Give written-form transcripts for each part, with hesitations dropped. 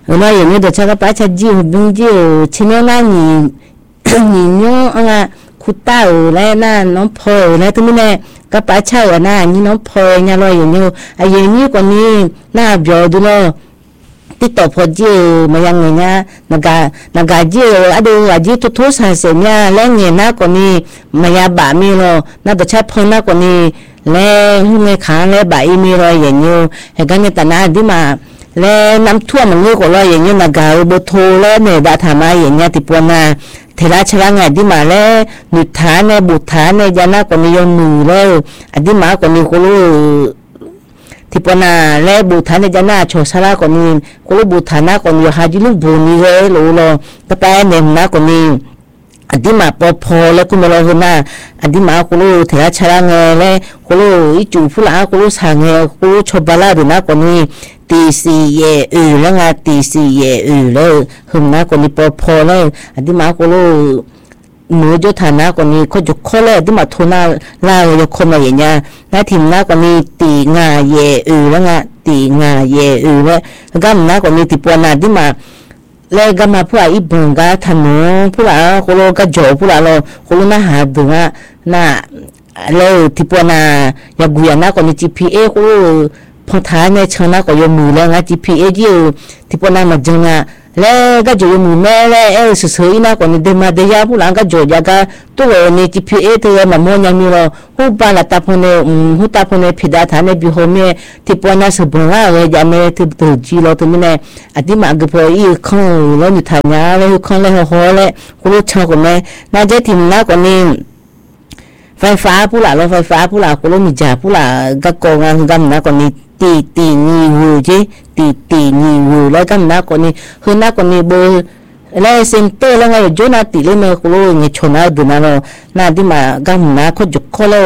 那有没有的这个把它记并就前面那你用库达来那农婆来对面呢个把它那你农婆伢咯有没有啊有没有个你那表的咯ติดต่อพอจีมายังไงนะนักจีอะดูว่าจีทุกๆสันเสียเนี่ยแล้วเงี้ยนะคนนี้มายาบะมีโลน่าจะใช้พอนะคนนี้แล้วหุ่นในขาแล้วบะอีมีโลอย่างนี้เหตุการณ์ในตอนนั้นที่มาแล้วน้ำท่วมมันเยอะกว่าอย่างนี้นักบุตรแล้วเนี่ยดาธรรมะอย่างเงี้ยที่ปวนาเทระชราไงที่มาแล้วนุฐานเนี่ยบุตรฐานเนี่ยยานะคนนี้ยงมือแล้วอันที่มาคนนี้ก็รู้ที่ปนาและบุตรในจนาโชสระคนนี้คนบุตรนะคนอยู่หาจิลุบุนีเลยรู้loแต่ไปเนี่ยนะคนนี้อันที่มาพอแล้วคุณมาลองนะอันที่มาคนรู้เถระชราเงแล้วคนรู้อีจูผู้ละคนรู้สั่งเงคนรู้ชบบาลาดูนะคนนี้ตีสี่เย่แล้วงาตีสี่เย่แล้วหึมนะคนนี้พอแล้วอันที่มาคนรู้มือจุดฐานะคนนี้เขาจุดข้อแรกที่มาทุนลาเราคนมาอย่างเงี้ยนะทีมนะคนนี้ตีงาเย่แล้วงาตีงาเย่แล้วก็นะคนนี้ที่ปวนาที่มาแล้วก็มาผู้อีบุงก็ทำนู้ผู้ละคนเราก็โจผู้ละเราคนเราหน้าหาดูนะน่ะแล้วที่ปวนาอยากกุยนะคนนี้ GPA คนพอท้ายในเชิงนะก็ยมือแล้วนะ GPA ที่ปวนามาจังนะแล้วก็จะมีแม่แล้วสื่อๆนะคนนี้เดินมาเดียผู้หลังก็จดยาก็ตัวนี้ GPA ตัวมันมองยังมีเราหูปาละตาพเนหูตาพเนพิดาฐานในบิโฮเมที่ปนัสบุญว่าเลยจะไม่ที่ตัวจีเราตัวนี้เนี่ยอธิมาก็พออีกข้างแล้วอยู่ฐานยาแล้วข้างแล้วหัวแล้วคุณรู้ช่างคนไหมน่าจะทีมนะคนนี้ไฟฟ้าผู้หลังเราไฟฟ้าผู้หลังคุณรู้มีจ่าผู้หลังก็โกงงานกันนะคนนี้ตีนีวูจีตีนีวูแล้วก็นักคนนี้คือนักคนนี้เบอร์แล้วเซ็นเตอร์แล้วไงโจนาตีเลยมั้ยคุณรู้เงี้ยชนเอาดูนะเราหน้าที่มาก็นักเขาจุกเขาแล้ว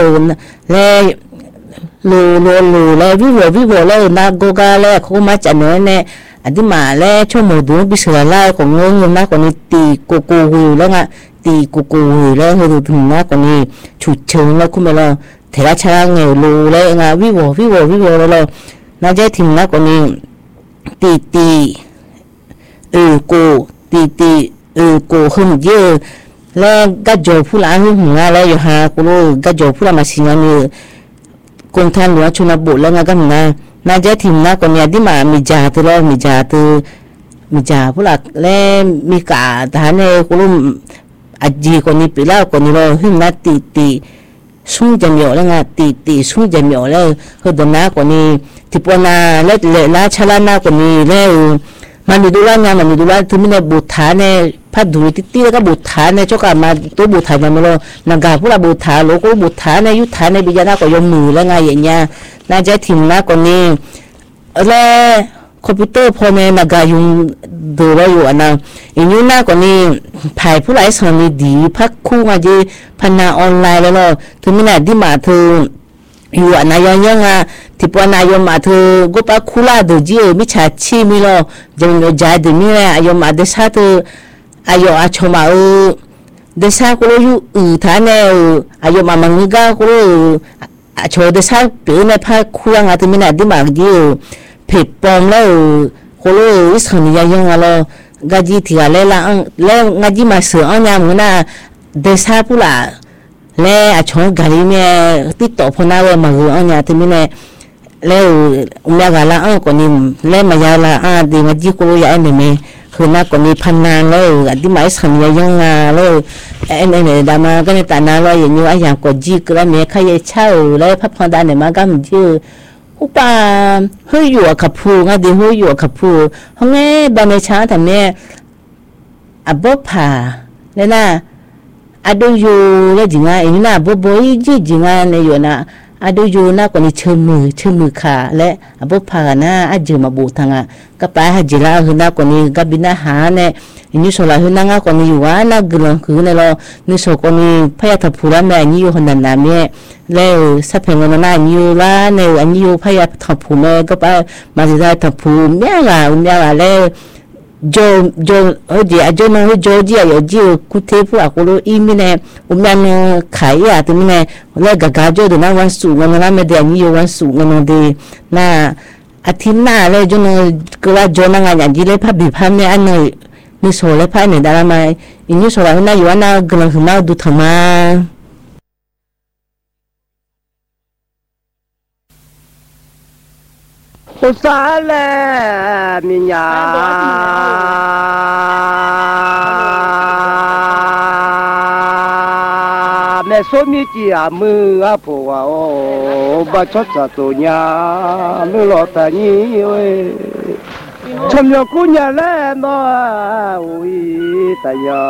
ลูแล้ววิวแล้วนักโกกาแล้วเขามาจากเนี่ยอันที่มาแล้วช่วงโมดูบิสระไล่ของเงินนักคนนี้ตีกูวูแล้วไงตีกูวูแล้วคือถึงนักคนนี้ฉุดเชิงแล้วคุณไปแล้วเทระชราเงลูแล้วไงวิวแล้วน่าจะถึงนักคนนี้ตีกูกูขึ้นเยอะแล้วก็โจผู้หลังหัวแล้วอยู่หากูรู้ก็โจผู้หลังมาสิงห์นี่กองทัพหลวงชนบทแล้วก็มีน่าจะถึงนักคนนี้ที่มามีจ่าตัวแล้วมีจ่าผู้หลังแล้วมีกาทหารเนี่ยกูรู้อาจีคนนี้ไปแล้วคนนี้เราขึ้นนัดตีสู้จะมีอะไรงั้นตีสู้จะมีอะไรคือตอนนั้นคนนี้ที่ปนาแล้วละชลานาคนนี้แล้วมันดูว่างานมันดูว่าที่มีในบุตรฐานเนี่ยพัดดูตีแล้วก็บุตรฐานเนี่ยเจ้าก็มาตัวบุตรฐานมันเรานักการผู้ละบุตรฐานโลกบุตรฐานในยุทธานในบิญญาณก็ยมมือแล้วไงอย่างเงี้ยน่าจะถึงนะคนนี้แล้วคอมพิวเตอร์พอในนักการยุงดูเราอยู่นะอีกหน้าคนนี้ถ่ายผู้หลายสอนดีพักคู่มาจีพันนาออนไลน์แล้วเราถึงมีไหนที่มาเธออยู่นายยังที่ปนายมาเธอก็ปะคุลาดูจีมิชาชีมิโลจังโนใจดีมีอะไรอายมาเดชาเธออายอาชมาเดชาก็รู้อยู่ท่านเนี่ยอายมามังกาก็รู้อาชเดชาเปลี่ยนในภาคคุลังที่มีไหนที่มาจีเผ็ดปองแล้วก็รู้วิสัยยังอะไรก็จีที่อะไรแล้วก็จีมาเสืออันยังมันน่ะเดชาผู้ละแล้วอาชงกาลีเนี่ยติดต่อพนักงานมาคืออันนี้ที่มีเนี่ยแล้วอุมยากาละคนนี้แล้วมายาละดีมาจีกูรู้อย่างนี้มั้ยคือนักคนนี้พันนานแล้วที่หมายสัญญายังแล้วเนี่ยดามาก็ในตานาเราอย่างนี้อย่างกจีก็แล้วเนี่ยใครเช่าแล้วพับพอดานเนี่ยมาก็มันชื่ออุปาเฮ้ยอยู่กับผู้งั้นดีเฮ้ยอยู่กับผู้ห้องนี้บางในช้าแต่เนี่ยอับบผาเนี่ยนะอะดูอยู่แล้วจริงๆอีน่ะบ่อยจริงๆเนี่ยอยู่นะอะดูอยู่นะคนนี้ชื่อมือขาและอะบ่พานะอะจิมาบูทางก็ไปหาจิลาคือนะคนนี้ก็บินหาเนี่ยนี่โซลาคือนะคนนี้อยู่ว่านะกลังคือเนี่ยเรานี่โซคนนี้พยาทับผู้ละแม่นี่อยู่คนนั้นน่ะเนี่ยแล้วสัพเพงนน่ะนี่อยู่ละเนี่ยอันนี้อยู่พยาทับผู้แม่ก็ไปมาสิได้ทับผู้เนี่ยล่ะแล้วโจดีอาจจะมันโจดีอายุคุเทพูอากุโลอีมิเนี่ยมันขายอ่ะที่มันเนี่ยแล้วก็กาโจดูนะวันสุกร์วันนั้นไม่ได้อันนี้วันสุกร์วันนั้นดีน่ะอาทิตย์หน้าเลยจนก็ว่าจนงานอย่างที่เลยพับบีพับเนี่ยอันนี้นี่โซเลยพับเนี่ยได้ละไหมอีนี่โซว่าน่าอยู่ว่าน่ากำลังถึงน่าดูทำมาอุตส่าห์เลยมีญาแม่สมีจีอามืออาผัวโอ้บัดชดจะตัวญามือหลอดแต่นี้เว้ยชมยกุญญาแลน้อยอุ้ยแต่ยา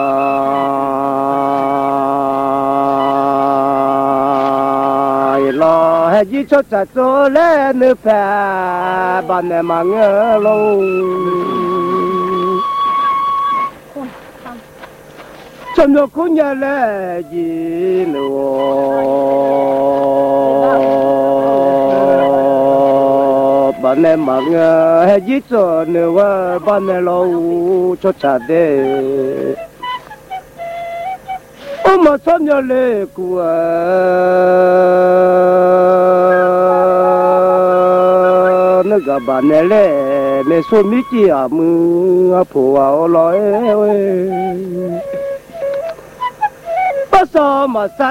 ลอให้ยิ่งชดจะโซเล่เนื้อแผ่บ้านแม่มาเงอลงชมยกุญญาแลยิ่งโอ้บ้านแม่มาเงอให้ยิ่งโซเนื้อว่าบ้านแม่เราชดจะเด้โอ้มาสอนยาเล่กูนึกบ้านเนเล่แม่สมิจิอามือผัวเอาลอยภาษามา